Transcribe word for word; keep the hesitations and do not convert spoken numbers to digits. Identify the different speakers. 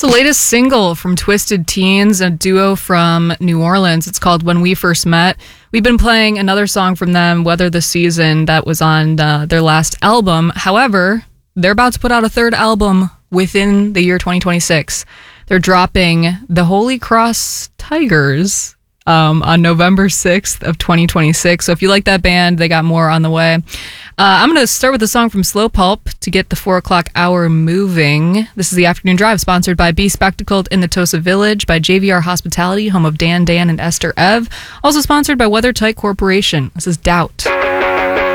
Speaker 1: It's the latest single from Twisted Teens, a duo from New Orleans. It's called When We First Met. We've been playing another song from them, Weather the Season, that was on uh, their last album. However, they're about to put out a third album within the year twenty twenty-six. They're dropping The Holy Cross Tigers um, on November sixth of twenty twenty-six. So if you like that band, they got more on the way. Uh, I'm going to start with a song from Slow Pulp to get the four o'clock hour moving. This is the Afternoon Drive, sponsored by Be Spectacled in the Tosa Village, by J V R Hospitality, home of Dan, Dan, and Esther Ev. Also sponsored by WeatherTight Corporation. This is Doubt.